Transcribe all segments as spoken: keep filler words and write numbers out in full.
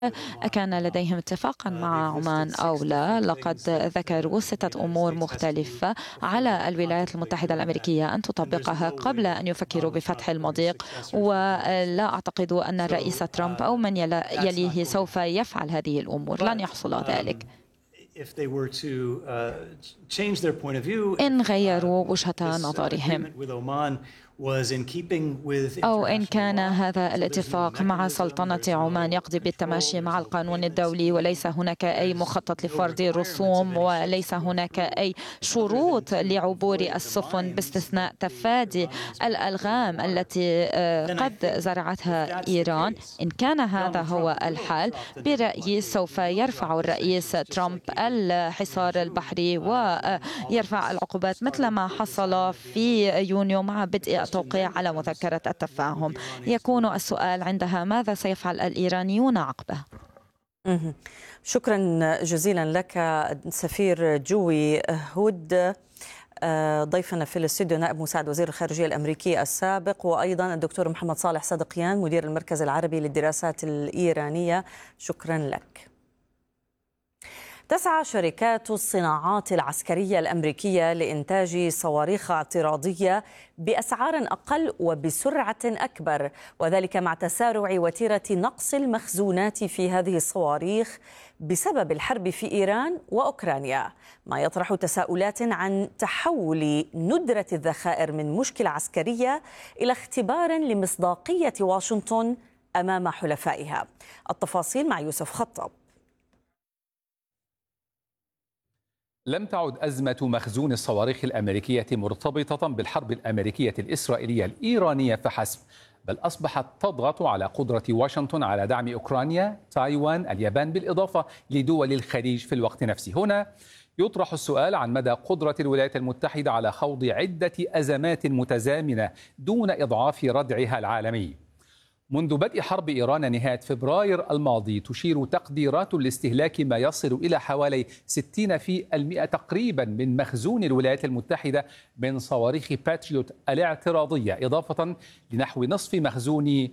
كان لديهم اتفاقا مع عمان أو لا. لقد ذكروا ستة أمور مختلفة على الولايات المتحدة الأمريكية أن تطبقها قبل أن يفكروا بفتح المضيق، ولا أعتقد أن الرئيس ترامب أو من يليه سوف يفعل هذه الأمور. لن يحصل ذلك. إن غيروا وجهة نظرهم أو إن كان هذا الاتفاق مع سلطنة عمان يقضي بالتماشي مع القانون الدولي، وليس هناك أي مخطط لفرض رسوم، وليس هناك أي شروط لعبور السفن باستثناء تفادي الألغام التي قد زرعتها إيران. إن كان هذا هو الحال، برأيي سوف يرفع الرئيس ترامب الحصار البحري ويرفع العقوبات مثل ما حصل في يونيو مع بدء التوقيع على مذكرة التفاهم. يكون السؤال عندها ماذا سيفعل الإيرانيون عقبه؟ شكرا جزيلا لك سفير جوي هود، ضيفنا في الاستوديو نائب مساعد وزير الخارجية الأمريكي السابق، وأيضا الدكتور محمد صالح صدقيان مدير المركز العربي للدراسات الإيرانية. شكرا لك. تسعى شركات الصناعات العسكرية الأمريكية لإنتاج صواريخ اعتراضية بأسعار أقل وبسرعة أكبر، وذلك مع تسارع وتيرة نقص المخزونات في هذه الصواريخ بسبب الحرب في إيران وأوكرانيا، ما يطرح تساؤلات عن تحول ندرة الذخائر من مشكلة عسكرية إلى اختبار لمصداقية واشنطن أمام حلفائها. التفاصيل مع يوسف خطاب. لم تعد أزمة مخزون الصواريخ الأمريكية مرتبطة بالحرب الأمريكية الإسرائيلية الإيرانية فحسب، بل أصبحت تضغط على قدرة واشنطن على دعم أوكرانيا، تايوان، اليابان، بالإضافة لدول الخليج في الوقت نفسه. هنا يطرح السؤال عن مدى قدرة الولايات المتحدة على خوض عدة أزمات متزامنة دون إضعاف ردعها العالمي. منذ بدء حرب إيران نهاية فبراير الماضي تشير تقديرات الاستهلاك ما يصل إلى حوالي ستين بالمئة تقريبا من مخزون الولايات المتحدة من صواريخ باتريوت الاعتراضية، إضافة لنحو نصف مخزون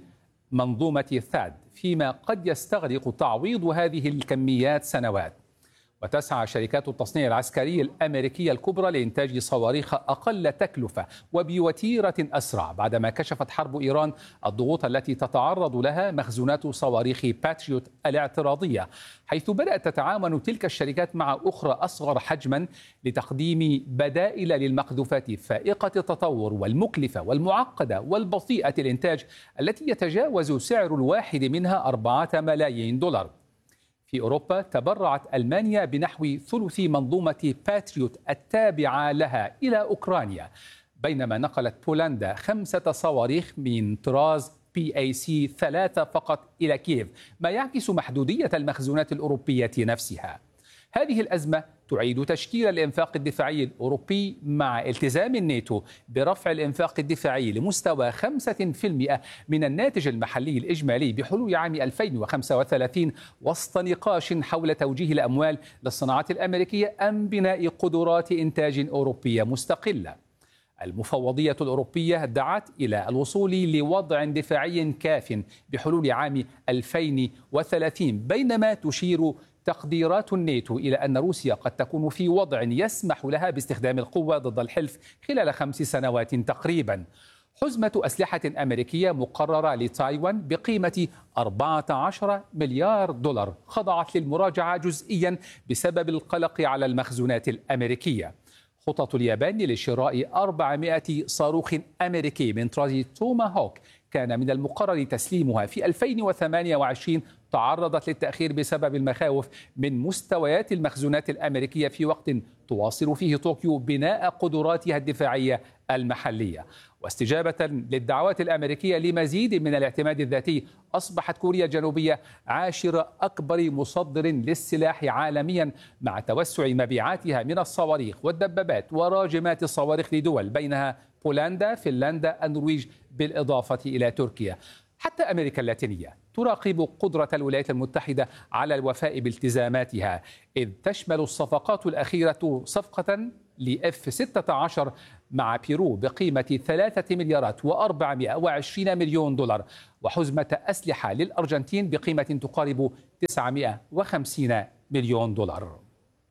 منظومة ثاد، فيما قد يستغرق تعويض هذه الكميات سنوات. وتسعى شركات التصنيع العسكري الأمريكية الكبرى لإنتاج صواريخ أقل تكلفة وبوتيرة أسرع، بعدما كشفت حرب إيران الضغوط التي تتعرض لها مخزونات صواريخ باتريوت الاعتراضية، حيث بدأت تتعاون تلك الشركات مع أخرى أصغر حجما لتقديم بدائل للمقذوفات فائقة التطور والمكلفة والمعقدة والبطيئة الإنتاج التي يتجاوز سعر الواحد منها أربعة ملايين دولار. في أوروبا تبرعت ألمانيا بنحو ثلث منظومة باتريوت التابعة لها إلى أوكرانيا، بينما نقلت بولندا خمسة صواريخ من طراز بي اي سي ثلاثة فقط إلى كييف، ما يعكس محدودية المخزونات الأوروبية نفسها. هذه الأزمة تعيد تشكيل الإنفاق الدفاعي الأوروبي مع التزام الناتو برفع الإنفاق الدفاعي لمستوى خمسة بالمئة من الناتج المحلي الإجمالي بحلول عام ألفين وخمسة وثلاثين، وسط نقاش حول توجيه الأموال للصناعات الأمريكية أم بناء قدرات إنتاج أوروبية مستقلة. المفوضية الأوروبية دعت إلى الوصول لوضع دفاعي كاف بحلول عام ألفين وثلاثين، بينما تشير تقديرات الناتو إلى أن روسيا قد تكون في وضع يسمح لها باستخدام القوة ضد الحلف خلال خمس سنوات تقريبا. حزمة أسلحة أمريكية مقررة لتايوان بقيمة أربعة عشر مليار دولار خضعت للمراجعة جزئيا بسبب القلق على المخزونات الأمريكية. خطط اليابان لشراء أربعمائة صاروخ أمريكي من طراز توماهوك كان من المقرر تسليمها في ألفين وثمانية وعشرين تعرضت للتأخير بسبب المخاوف من مستويات المخزونات الأمريكية في وقت تواصل فيه طوكيو بناء قدراتها الدفاعية المحلية. واستجابة للدعوات الأمريكية لمزيد من الاعتماد الذاتي، أصبحت كوريا الجنوبية عاشر أكبر مصدر للسلاح عالميا، مع توسع مبيعاتها من الصواريخ والدبابات وراجمات الصواريخ لدول بينها بولندا، فنلندا، النرويج، بالإضافة إلى تركيا. حتى أمريكا اللاتينية تراقب قدرة الولايات المتحدة على الوفاء بالتزاماتها، إذ تشمل الصفقات الأخيرة صفقة لإف ستة عشر مع بيرو بقيمة ثلاثة مليارات وأربعمائة وعشرين مليون دولار، وحزمة أسلحة للأرجنتين بقيمة تقارب تسعمائة وخمسين مليون دولار.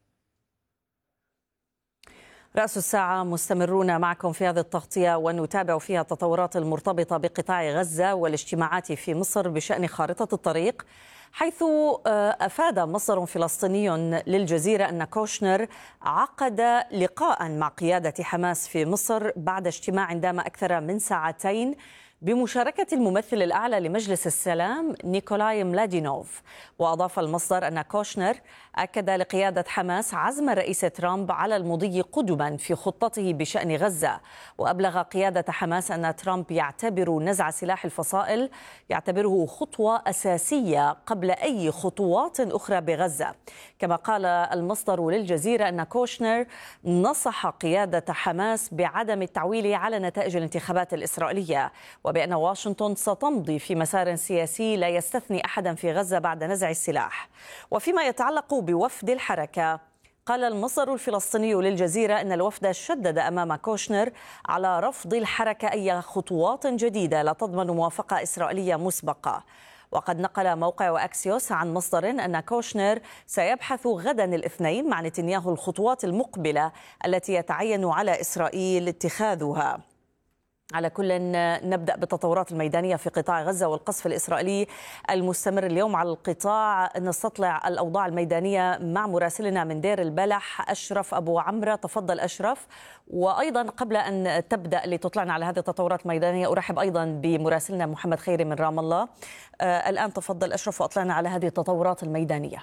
رأس الساعة مستمرون معكم في هذه التغطية ونتابع فيها التطورات المرتبطة بقطاع غزة والاجتماعات في مصر بشأن خارطة الطريق، حيث أفاد مصدر فلسطيني للجزيرة أن كوشنر عقد لقاء مع قيادة حماس في مصر بعد اجتماع دام أكثر من ساعتين بمشاركة الممثل الأعلى لمجلس السلام نيكولاي ملادينوف. وأضاف المصدر أن كوشنر أكد لقيادة حماس عزم الرئيس ترامب على المضي قدما في خطته بشأن غزة، وأبلغ قيادة حماس أن ترامب يعتبر نزع سلاح الفصائل يعتبره خطوة أساسية قبل أي خطوات أخرى بغزة. كما قال المصدر للجزيرة أن كوشنر نصح قيادة حماس بعدم التعويل على نتائج الانتخابات الإسرائيلية، وبأن واشنطن ستمضي في مسار سياسي لا يستثني أحدا في غزة بعد نزع السلاح. وفيما يتعلق بوفد الحركة، قال المصدر الفلسطيني للجزيرة أن الوفد شدد أمام كوشنر على رفض الحركة أي خطوات جديدة لا تضمن موافقة إسرائيلية مسبقة. وقد نقل موقع أكسيوس عن مصدر أن كوشنر سيبحث غدا الاثنين مع نتنياهو الخطوات المقبلة التي يتعين على إسرائيل اتخاذها. على كل نبدأ بالتطورات الميدانية في قطاع غزة والقصف الإسرائيلي المستمر اليوم على القطاع. نستطلع الأوضاع الميدانية مع مراسلنا من دير البلح أشرف أبو عمرة. تفضل أشرف. وأيضا قبل أن تبدأ لتطلعنا على هذه التطورات الميدانية أرحب أيضا بمراسلنا محمد خيري من رام الله. آه الآن تفضل أشرف وأطلعنا على هذه التطورات الميدانية.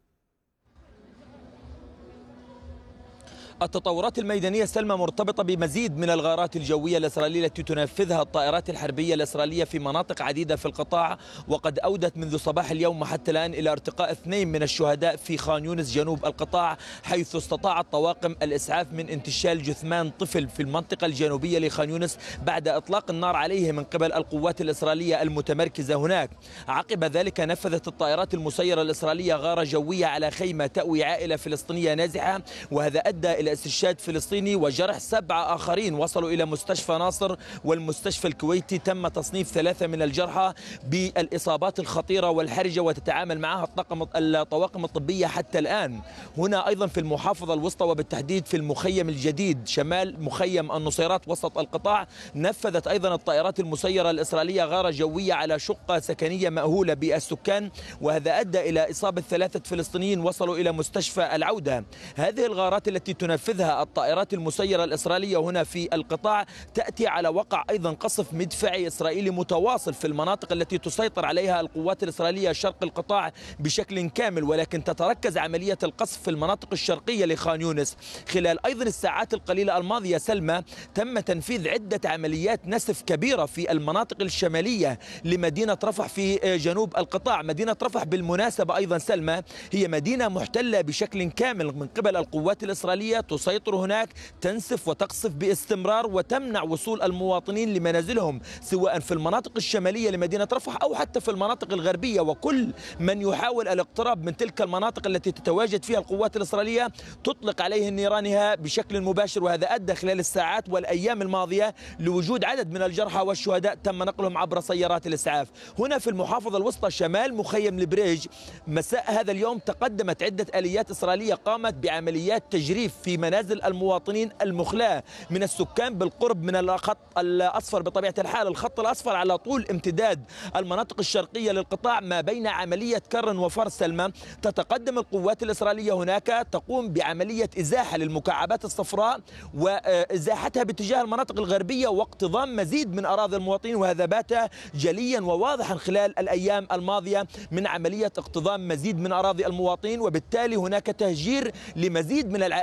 التطورات الميدانية سلمى مرتبطة بمزيد من الغارات الجوية الإسرائيلية التي تنفذها الطائرات الحربية الإسرائيلية في مناطق عديدة في القطاع، وقد أودت منذ صباح اليوم وحتى الآن إلى ارتقاء اثنين من الشهداء في خان يونس جنوب القطاع، حيث استطاعت طواقم الإسعاف من انتشال جثمان طفل في المنطقة الجنوبية لخان يونس بعد إطلاق النار عليه من قبل القوات الإسرائيلية المتمركزة هناك. عقب ذلك نفذت الطائرات المسيرة الإسرائيلية غارة جوية على خيمة تأوي عائلة فلسطينية نازحة، وهذا أدى إلى استشهاد فلسطيني وجرح سبعة آخرين. وصلوا إلى مستشفى ناصر والمستشفى الكويتي. تم تصنيف ثلاثة من الجرحى بالإصابات الخطيرة والحرجة وتتعامل معها الطواقم الطبية حتى الآن. هنا أيضا في المحافظة الوسطى وبالتحديد في المخيم الجديد شمال مخيم النصيرات وسط القطاع، نفذت أيضا الطائرات المسيرة الإسرائيلية غارة جوية على شقة سكنية مأهولة بالسكان، وهذا أدى إلى إصابة ثلاثة فلسطينيين وصلوا إلى مستشفى العودة. هذه الغارات التي تنفذها الطائرات المسيرة الإسرائيلية هنا في القطاع تأتي على وقع أيضا قصف مدفعي إسرائيلي متواصل في المناطق التي تسيطر عليها القوات الإسرائيلية شرق القطاع بشكل كامل، ولكن تتركز عملية القصف في المناطق الشرقية لخان يونس. خلال أيضا الساعات القليلة الماضية سلمى تم تنفيذ عدة عمليات نسف كبيرة في المناطق الشمالية لمدينة رفح في جنوب القطاع. مدينة رفح بالمناسبة أيضا سلمى هي مدينة محتلة بشكل كامل من قبل القوات الإسرائيلية، تسيطر هناك، تنسف وتقصف باستمرار وتمنع وصول المواطنين لمنازلهم سواء في المناطق الشمالية لمدينة رفح أو حتى في المناطق الغربية. وكل من يحاول الاقتراب من تلك المناطق التي تتواجد فيها القوات الإسرائيلية تطلق عليه نيرانها بشكل مباشر، وهذا أدى خلال الساعات والأيام الماضية لوجود عدد من الجرحى والشهداء تم نقلهم عبر سيارات الإسعاف. هنا في المحافظة الوسطى شمال مخيم البريج مساء هذا اليوم تقدمت عدة آليات إسرائيلية قامت بعمليات تجريف في منازل المواطنين المخلاة من السكان بالقرب من الخط الأصفر. بطبيعة الحال الخط الأصفر على طول امتداد المناطق الشرقية للقطاع ما بين عملية كر وفر سلمى. تتقدم القوات الإسرائيلية هناك تقوم بعملية إزاحة للمكعبات الصفراء وإزاحتها باتجاه المناطق الغربية واقتضام مزيد من أراضي المواطنين، وهذا بات جليا وواضحا خلال الأيام الماضية من عملية اقتضام مزيد من أراضي المواطنين، وبالتالي هناك تهجير لمزيد من العائلات الفلسطينية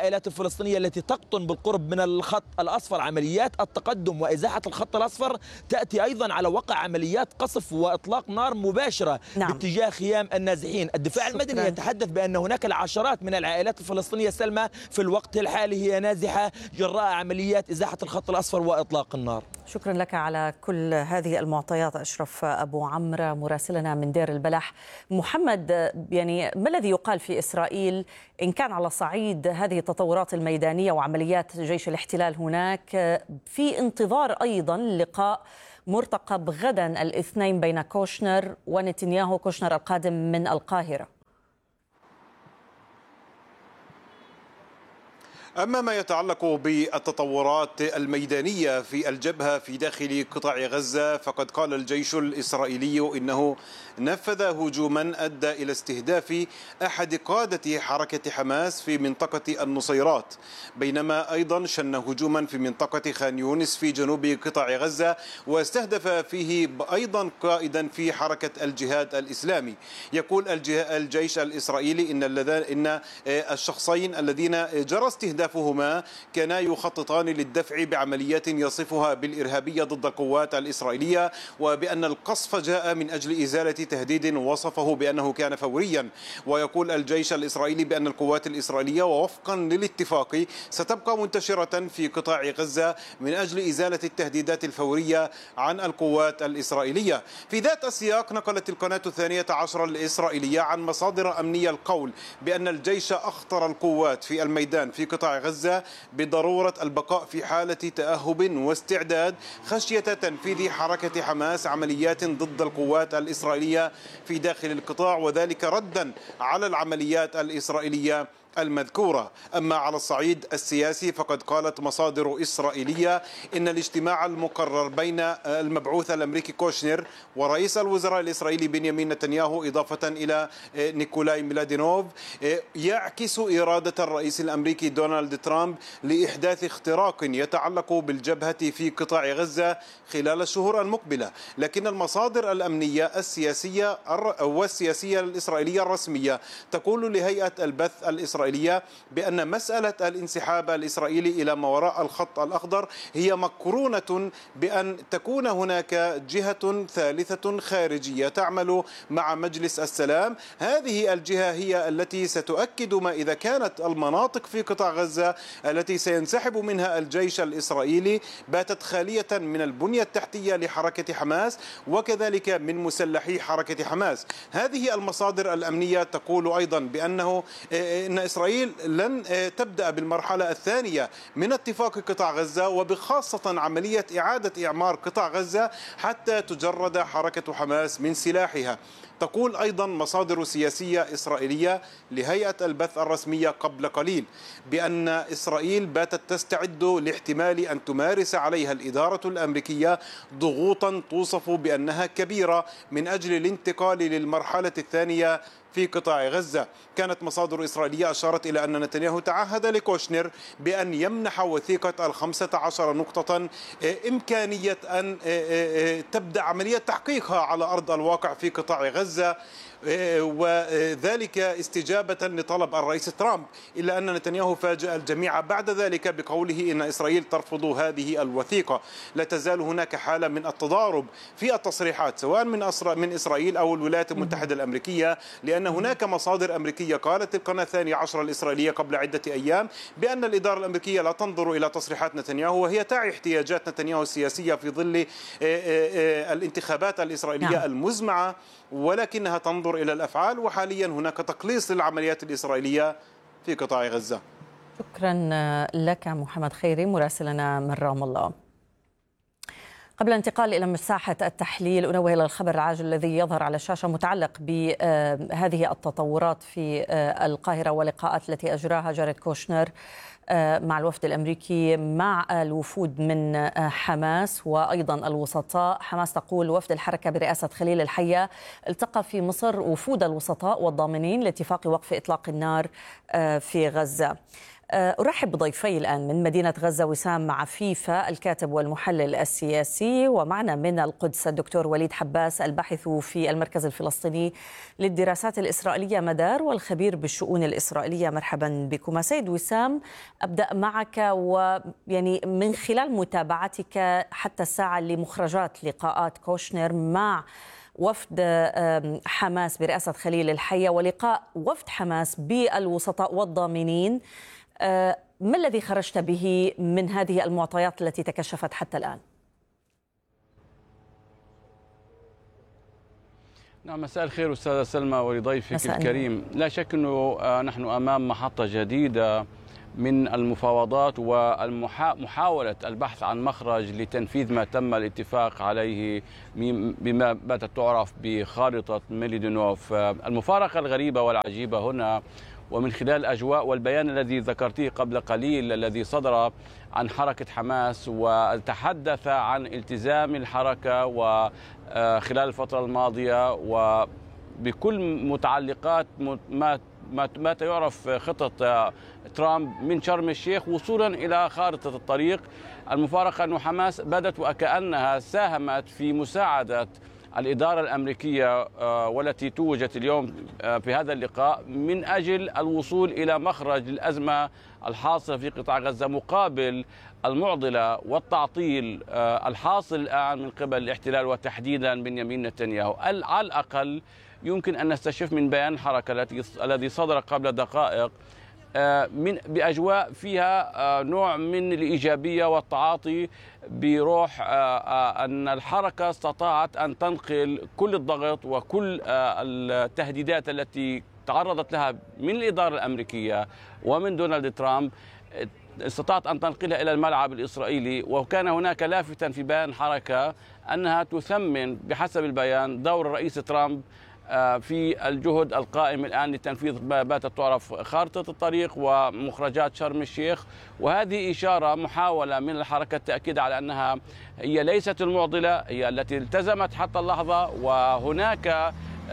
الفلسطينية التي تقطن بالقرب من الخط الأصفر عمليات التقدم وإزاحة الخط الأصفر تأتي أيضا على وقع عمليات قصف وإطلاق نار مباشرة نعم. باتجاه خيام النازحين. الدفاع شكرا. المدني يتحدث بأن هناك العشرات من العائلات الفلسطينية سلمى في الوقت الحالي هي نازحة جراء عمليات إزاحة الخط الأصفر وإطلاق النار. شكرا لك على كل هذه المعطيات أشرف أبو عمرو مراسلنا من دير البلح. محمد، يعني ما الذي يقال في إسرائيل إن كان على صعيد هذه التطورات الميدانية وعمليات جيش الاحتلال هناك، في انتظار أيضا لقاء مرتقب غدا الاثنين بين كوشنر ونتنياهو، كوشنر القادم من القاهرة؟ أما ما يتعلق بالتطورات الميدانية في الجبهة في داخل قطاع غزة، فقد قال الجيش الإسرائيلي إنه نفذ هجوما أدى إلى استهداف أحد قادة حركة حماس في منطقة النصيرات، بينما أيضا شن هجوما في منطقة خان يونس في جنوب قطاع غزة واستهدف فيه أيضا قائدا في حركة الجهاد الإسلامي. يقول الجيش الإسرائيلي إن إن الشخصين الذين جرى استهداف هما كانا يخططان للدفع بعمليات يصفها بالإرهابية ضد القوات الإسرائيلية، وبأن القصف جاء من أجل إزالة تهديد وصفه بأنه كان فوريا. ويقول الجيش الإسرائيلي بأن القوات الإسرائيلية ووفقا للاتفاق ستبقى منتشرة في قطاع غزة من أجل إزالة التهديدات الفورية عن القوات الإسرائيلية. في ذات السياق نقلت القناة الثانية عشر الإسرائيلية عن مصادر أمنية القول بأن الجيش أخطر القوات في الميدان في قطاع غزة بضرورة البقاء في حالة تأهب واستعداد خشية تنفيذ حركة حماس عمليات ضد القوات الإسرائيلية في داخل القطاع، وذلك ردا على العمليات الإسرائيلية المذكورة. أما على الصعيد السياسي فقد قالت مصادر إسرائيلية إن الاجتماع المقرر بين المبعوث الأمريكي كوشنر ورئيس الوزراء الإسرائيلي بنيامين نتنياهو إضافة إلى نيكولاي ميلادينوف يعكس إرادة الرئيس الأمريكي دونالد ترامب لإحداث اختراق يتعلق بالجبهة في قطاع غزة خلال الشهور المقبلة. لكن المصادر الأمنية السياسية والسياسية الإسرائيلية الرسمية تقول لهيئة البث الإسرائيلية بأن مسألة الانسحاب الإسرائيلي إلى ما وراء الخط الأخضر هي مقرونة بأن تكون هناك جهة ثالثة خارجية تعمل مع مجلس السلام. هذه الجهة هي التي ستؤكد ما إذا كانت المناطق في قطاع غزة التي سينسحب منها الجيش الإسرائيلي باتت خالية من البنية التحتية لحركة حماس وكذلك من مسلحي حركة حماس. هذه المصادر الأمنية تقول أيضا بأنه إن إسرائيل لن تبدأ بالمرحلة الثانية من اتفاق قطاع غزة، وبخاصة عملية إعادة إعمار قطاع غزة حتى تجرد حركة حماس من سلاحها. تقول أيضا مصادر سياسية إسرائيلية لهيئة البث الرسمية قبل قليل بأن إسرائيل باتت تستعد لاحتمال أن تمارس عليها الإدارة الأمريكية ضغوطا توصف بأنها كبيرة من أجل الانتقال للمرحلة الثانية في قطاع غزة. كانت مصادر إسرائيلية أشارت إلى أن نتنياهو تعهد لكوشنر بأن يمنح وثيقة الخمسة عشر نقطة إمكانية أن تبدأ عملية تحقيقها على أرض الواقع في قطاع غزة، وذلك استجابة لطلب الرئيس ترامب. إلا أن نتنياهو فاجأ الجميع بعد ذلك بقوله إن إسرائيل ترفض هذه الوثيقة. لا تزال هناك حالة من التضارب في التصريحات سواء من من إسرائيل أو الولايات المتحدة الأمريكية، لأن هناك مصادر أمريكية قالت القناة الثانية عشر الإسرائيلية قبل عدة أيام بأن الإدارة الأمريكية لا تنظر إلى تصريحات نتنياهو وهي تعي احتياجات نتنياهو السياسية في ظل الانتخابات الإسرائيلية المزمعة، ولكنها تنظر إلى الأفعال. وحاليا هناك تقليص للعمليات الإسرائيلية في قطاع غزة. شكرا لك محمد خيري مراسلنا من رام الله. قبل الانتقال إلى مساحة التحليل أنوه إلى الخبر العاجل الذي يظهر على الشاشة متعلق بهذه التطورات في القاهرة ولقاءات التي أجراها جاريد كوشنر مع الوفد الأمريكي مع الوفود من حماس وأيضا الوسطاء. حماس تقول وفد الحركة برئاسة خليل الحية التقى في مصر وفود الوسطاء والضامنين لاتفاق وقف إطلاق النار في غزة. أرحب بضيفي الآن من مدينة غزة وسام عفيفة الكاتب والمحلل السياسي، ومعنا من القدس الدكتور وليد حباس الباحث في المركز الفلسطيني للدراسات الإسرائيلية مدار والخبير بالشؤون الإسرائيلية. مرحبا بكم. سيد وسام، أبدأ معك، ويعني من خلال متابعتك حتى الساعة لمخرجات لقاءات كوشنر مع وفد حماس برئاسة خليل الحية ولقاء وفد حماس بالوسطاء والضامنين، ما الذي خرجت به من هذه المعطيات التي تكشفت حتى الآن؟ نعم، مساء الخير أستاذة سلمى ولضيفك الكريم. لا شك أنه نحن أمام محطة جديدة من المفاوضات ومحاولة البحث عن مخرج لتنفيذ ما تم الاتفاق عليه بما باتت تعرف بخارطة ميليدونوف. المفارقة الغريبة والعجيبة هنا، ومن خلال الأجواء والبيان الذي ذكرته قبل قليل الذي صدر عن حركة حماس وتحدث عن التزام الحركة وخلال الفترة الماضية وبكل متعلقات ما ما يعرف خطط ترامب من شرم الشيخ وصولا إلى خارطة الطريق. المفارقة أن حماس بدت وكأنها ساهمت في مساعدة الإدارة الأمريكية والتي توجت اليوم في هذا اللقاء من أجل الوصول إلى مخرج الأزمة الحاصلة في قطاع غزة، مقابل المعضلة والتعطيل الحاصل الآن من قبل الاحتلال وتحديدا بنيامين نتنياهو. على الأقل يمكن أن نستشف من بيان الحركة الذي صدر قبل دقائق من بأجواء فيها نوع من الإيجابية والتعاطي بروح أن الحركة استطاعت أن تنقل كل الضغط وكل التهديدات التي تعرضت لها من الإدارة الأمريكية ومن دونالد ترامب، استطاعت أن تنقلها إلى الملعب الإسرائيلي. وكان هناك لافتا في بيان الحركة أنها تثمن بحسب البيان دور الرئيس ترامب في الجهد القائم الآن لتنفيذ ما باتت تعرف خارطة الطريق ومخرجات شرم الشيخ. وهذه إشارة محاولة من الحركة التأكيد على أنها هي ليست المعضلة، هي التي التزمت حتى اللحظة. وهناك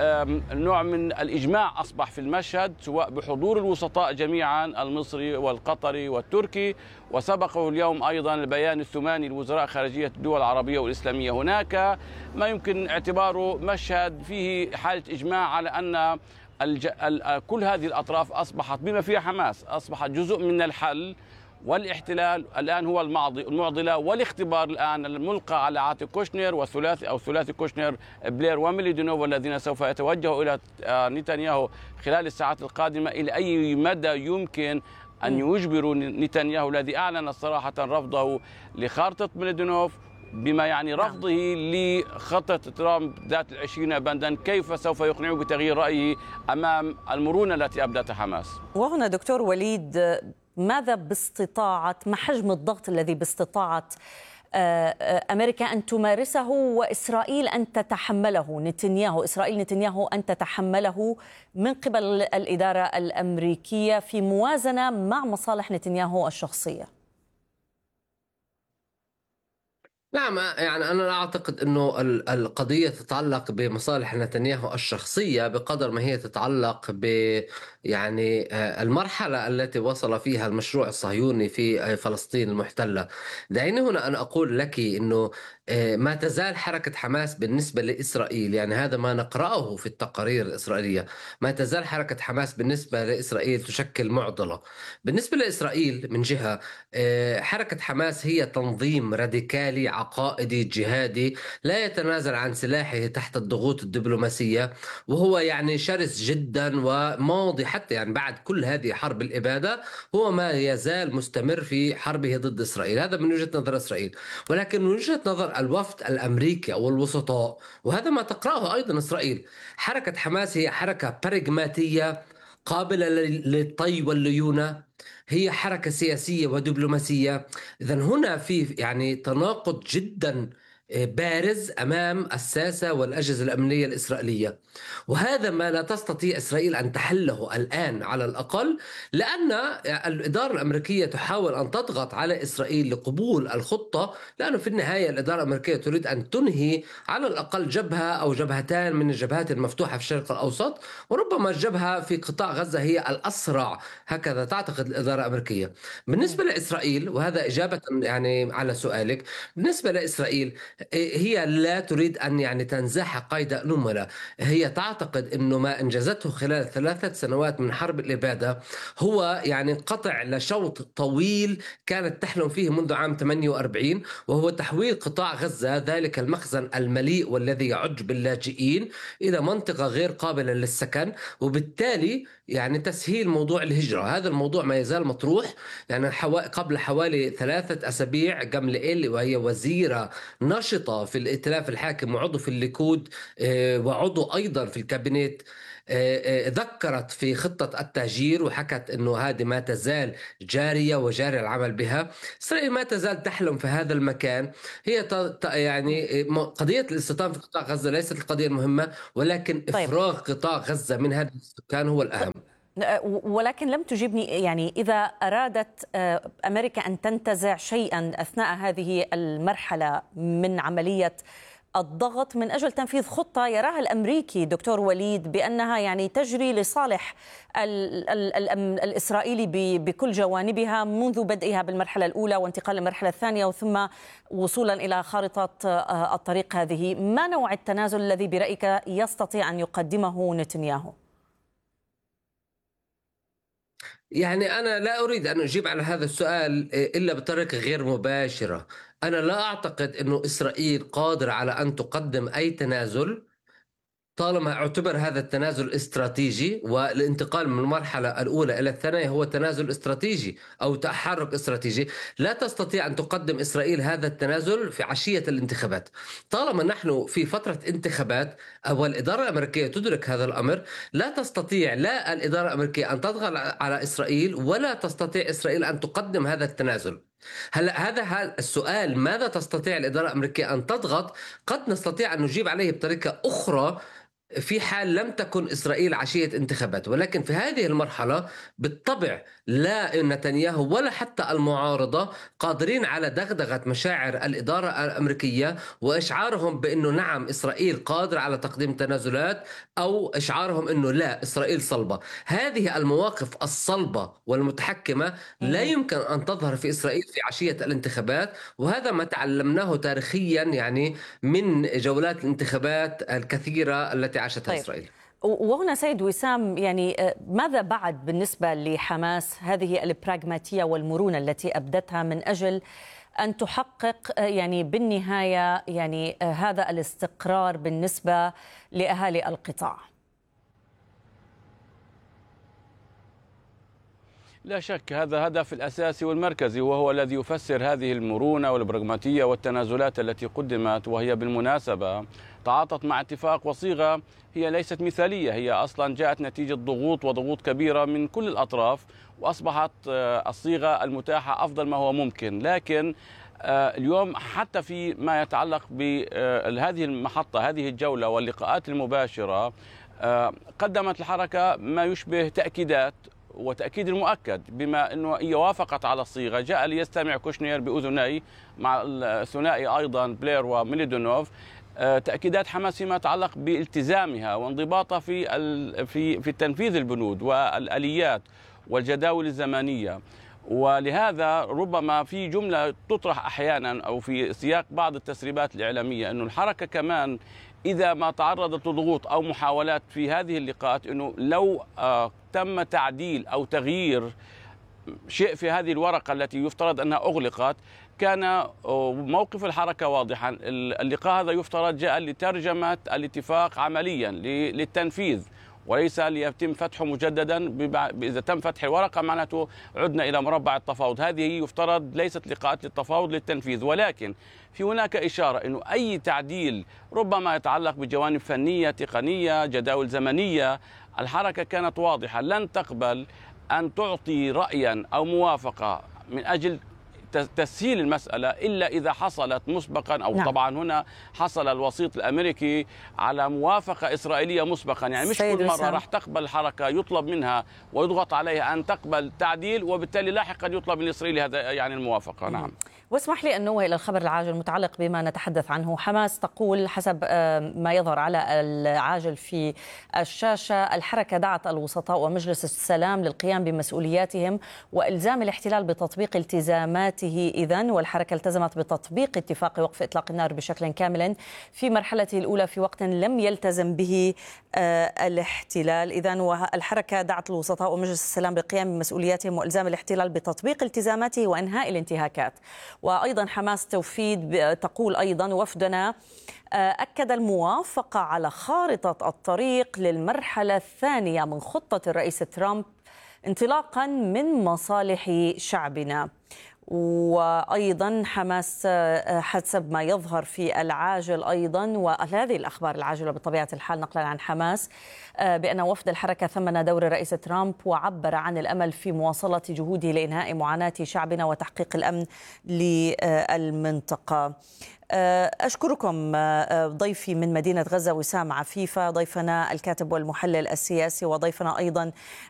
نوع من الإجماع أصبح في المشهد، سواء بحضور الوسطاء جميعا المصري والقطري والتركي، وسبقه اليوم أيضا البيان الثماني لوزراء خارجية الدول العربية والإسلامية. هناك ما يمكن اعتباره مشهد فيه حالة إجماع على أن الج... ال... كل هذه الأطراف أصبحت بما فيها حماس أصبحت جزء من الحل، والاحتلال الآن هو المعضلة والاختبار الآن الملقى على عاتق كوشنر والثلاثي أو ثلاثي كوشنر بلير وميليدونوف، والذين سوف يتوجهوا إلى نتنياهو خلال الساعات القادمة إلى أي مدى يمكن أن يجبروا نتنياهو الذي أعلن صراحة رفضه لخارطة ميليدونوف، بما يعني رفضه لخطة ترامب ذات العشرين بندا، كيف سوف يقنعه بتغيير رأيه أمام المرونة التي أبدتها حماس. وهنا دكتور وليد، ماذا باستطاعة ما حجم الضغط الذي باستطاعة أمريكا أن تمارسه وإسرائيل أن تتحمله، نتنياهو إسرائيل نتنياهو أن تتحمله من قبل الإدارة الأمريكية في موازنة مع مصالح نتنياهو الشخصية؟ نعم، يعني أنا لا أعتقد أنه القضية تتعلق بمصالح نتنياهو الشخصية بقدر ما هي تتعلق ب يعني المرحلة التي وصل فيها المشروع الصهيوني في فلسطين المحتلة. دعيني هنا أن أقول لك أنه ما تزال حركة حماس بالنسبة لإسرائيل، يعني هذا ما نقرأه في التقارير الإسرائيلية، ما تزال حركة حماس بالنسبة لإسرائيل تشكل معضلة. بالنسبة لإسرائيل من جهة، حركة حماس هي تنظيم راديكالي عقائدي جهادي لا يتنازل عن سلاحه تحت الضغوط الدبلوماسية، وهو يعني شرس جدا وماضي حتى يعني بعد كل هذه حرب الإبادة هو ما يزال مستمر في حربه ضد إسرائيل. هذا من وجهة نظر إسرائيل، ولكن من وجهة نظر الوفد الأمريكي أو الوسطاء، وهذا ما تقرأه أيضا إسرائيل، حركة حماس هي حركة براغماتية قابلة للطي والليونة، هي حركة سياسية ودبلوماسية. إذن هنا في يعني تناقض جدا بارز أمام الساسة والأجهزة الأمنية الإسرائيلية، وهذا ما لا تستطيع إسرائيل أن تحله الآن على الأقل، لأن الإدارة الأمريكية تحاول أن تضغط على إسرائيل لقبول الخطة، لأنه في النهاية الإدارة الأمريكية تريد أن تنهي على الأقل جبهة أو جبهتان من الجبهات المفتوحة في الشرق الأوسط، وربما الجبهة في قطاع غزة هي الأسرع، هكذا تعتقد الإدارة الأمريكية. بالنسبة لإسرائيل، وهذا إجابة يعني على سؤالك، بالنسبة لإسرائيل هي لا تريد أن يعني تنزح قيد الأملة. هي تعتقد أنه ما أنجزته خلال ثلاثة سنوات من حرب الإبادة هو يعني قطع لشوط طويل كانت تحلم فيه منذ عام ثمانية وأربعين، وهو تحويل قطاع غزة، ذلك المخزن المليء والذي يعج باللاجئين، إلى منطقة غير قابلة للسكن، وبالتالي يعني تسهيل موضوع الهجرة. هذا الموضوع ما يزال مطروح. يعني قبل حوالي ثلاثة أسابيع جملئيل، وهي وزيرة نشطة في الائتلاف الحاكم وعضو في الليكود وعضو أيضا في الكابينت، ذكرت في خطة التهجير وحكت أنه هذه ما تزال جارية وجاري العمل بها. إسرائيل ما تزال تحلم في هذا المكان. هي يعني قضية الاستيطان في قطاع غزة ليست القضية المهمة، ولكن إفراغ قطاع غزة من هذا السكان هو الأهم. ولكن لم تجيبني، يعني إذا أرادت أمريكا أن تنتزع شيئا أثناء هذه المرحلة من عملية الضغط من أجل تنفيذ خطة يراها الأمريكي دكتور وليد بأنها يعني تجري لصالح ال ال ال الإسرائيلي بكل جوانبها منذ بدئها بالمرحلة الأولى وانتقال للمرحلة الثانية وثم وصولا إلى خارطة الطريق هذه، ما نوع التنازل الذي برأيك يستطيع أن يقدمه نتنياهو؟ يعني أنا لا أريد أن أجيب على هذا السؤال إلا بطريقة غير مباشرة. أنا لا أعتقد أن إسرائيل قادرة على أن تقدم أي تنازل طالما اعتبر هذا التنازل استراتيجي، والانتقال من المرحلة الأولى إلى الثانية هو تنازل استراتيجي أو تحرك استراتيجي. لا تستطيع أن تقدم إسرائيل هذا التنازل في عشية الانتخابات. طالما نحن في فترة انتخابات والإدارة الأمريكية تدرك هذا الأمر، لا تستطيع لا الإدارة الأمريكية أن تضغط على إسرائيل ولا تستطيع إسرائيل أن تقدم هذا التنازل. هلا هذا السؤال ماذا تستطيع الإدارة الأمريكية أن تضغط؟ قد نستطيع أن نجيب عليه بطريقة أخرى في حال لم تكن إسرائيل عشية انتخابات، ولكن في هذه المرحلة بالطبع لا نتنياهو ولا حتى المعارضة قادرين على دغدغة مشاعر الإدارة الأمريكية وإشعارهم بأنه نعم إسرائيل قادرة على تقديم تنازلات، أو إشعارهم أنه لا إسرائيل صلبة. هذه المواقف الصلبة والمتحكمة لا يمكن أن تظهر في إسرائيل في عشية الانتخابات، وهذا ما تعلمناه تاريخيا يعني من جولات الانتخابات الكثيرة التي عاشتها طيب. إسرائيل. وهنا سيد وسام، يعني ماذا بعد بالنسبة لحماس هذه البراغماتية والمرونة التي أبدتها من أجل أن تحقق يعني بالنهاية يعني هذا الاستقرار بالنسبة لأهالي القطاع؟ لا شك هذا هدف الأساسي والمركزي، وهو الذي يفسر هذه المرونة والبراغماتية والتنازلات التي قدمت، وهي بالمناسبة تعاطت مع اتفاق وصيغة هي ليست مثالية، هي أصلا جاءت نتيجة ضغوط وضغوط كبيرة من كل الأطراف، وأصبحت الصيغة المتاحة أفضل ما هو ممكن. لكن اليوم حتى في ما يتعلق بهذه المحطة، هذه الجولة واللقاءات المباشرة، قدمت الحركة ما يشبه تأكيدات، وتأكيد المؤكد بما أنه هي وافقت على الصيغة. جاء ليستمع كوشنير بأذني مع الثنائي أيضا بلير وميليدونوف تأكيدات حماس فيما يتعلق بالتزامها وانضباطها في في في تنفيذ البنود والآليات والجداول الزمنية. ولهذا ربما في جملة تطرح أحيانا أو في سياق بعض التسريبات الإعلامية أنه الحركة كمان إذا ما تعرضت لضغوط أو محاولات في هذه اللقاءات، أنه لو تم تعديل أو تغيير شيء في هذه الورقة التي يفترض أنها أغلقت، كان موقف الحركة واضحا. اللقاء هذا يفترض جاء لترجمة الاتفاق عمليا للتنفيذ، وليس ليتم فتحه مجددا. إذا تم فتح الورقة معناته عدنا إلى مربع التفاوض. هذه يفترض ليست لقاءات للتفاوض للتنفيذ، ولكن في هناك إشارة أنه أي تعديل ربما يتعلق بجوانب فنية تقنية جداول زمنية، الحركة كانت واضحة لن تقبل أن تعطي رأيا أو موافقة من أجل تسهيل المسألة إلا إذا حصلت مسبقا أو نعم. طبعا هنا حصل الوسيط الأمريكي على موافقة إسرائيلية مسبقا، يعني مش كل مرة راح تقبل الحركة يطلب منها ويضغط عليها أن تقبل تعديل وبالتالي لاحقا يطلب من الإسرائيلي هذا يعني الموافقة. نعم. واسمح لي أن نوه إلى الخبر العاجل المتعلق بما نتحدث عنه. حماس تقول حسب ما يظهر على العاجل في الشاشة: الحركة دعت الوسطاء ومجلس السلام للقيام بمسؤولياتهم وإلزام الاحتلال بتطبيق التزاماته إذن، والحركة التزمت بتطبيق اتفاق وقف إطلاق النار بشكل كامل في مرحلته الأولى في وقت لم يلتزم به الاحتلال. إذن والحركة دعت الوسطاء ومجلس السلام للقيام بمسؤولياتهم وإلزام الاحتلال بتطبيق التزاماته وإنهاء الانتهاكات. وأيضا حماس توفيد تقول أيضا: وفدنا أكد الموافقة على خارطة الطريق للمرحلة الثانية من خطة الرئيس ترامب انطلاقا من مصالح شعبنا. وأيضا حماس حسب ما يظهر في العاجل أيضا، وهذه الأخبار العاجلة بطبيعة الحال نقلا عن حماس، بأن وفد الحركة ثمن دور الرئيس ترامب وعبر عن الأمل في مواصلة جهوده لإنهاء معاناة شعبنا وتحقيق الأمن للمنطقة. أشكركم ضيفي من مدينة غزة وسام عفيفة، ضيفنا الكاتب والمحلل السياسي، وضيفنا أيضا